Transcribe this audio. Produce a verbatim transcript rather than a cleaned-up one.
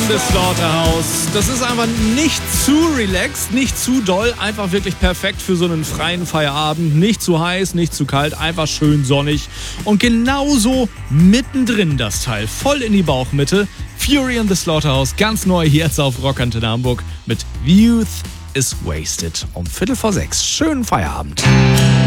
in the Slaughterhouse. Das ist einfach nicht zu relaxed, nicht zu doll, einfach wirklich perfekt für so einen freien Feierabend. Nicht zu heiß, nicht zu kalt, einfach schön sonnig. Und genauso mittendrin das Teil, voll in die Bauchmitte. Fury in the Slaughterhouse, ganz neu hier jetzt auf Rockantenne Hamburg mit Youth is Wasted um Viertel vor sechs. Schönen Feierabend.